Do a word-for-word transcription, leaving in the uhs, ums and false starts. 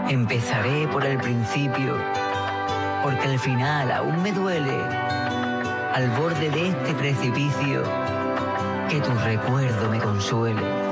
Empezaré por el principio, porque el final aún me duele. Al borde de este precipicio, que tu recuerdo me consuele.